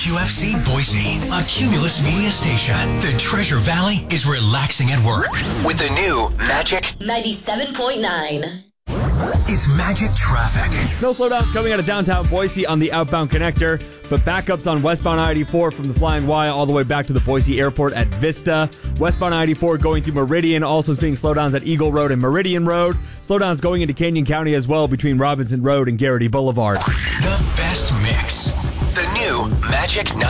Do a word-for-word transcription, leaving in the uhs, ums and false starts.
Q F C Boise, a Cumulus Media station. The Treasure Valley is relaxing at work with the new Magic ninety-seven point nine. It's Magic Traffic. No slowdowns coming out of downtown Boise on the outbound connector, but backups on westbound I eighty-four from the Flying Y all the way back to the Boise Airport at Vista. Westbound I eighty-four going through Meridian, also seeing slowdowns at Eagle Road and Meridian Road. Slowdowns going into Canyon County as well between Robinson Road and Garrity Boulevard. The best mix. The new Magic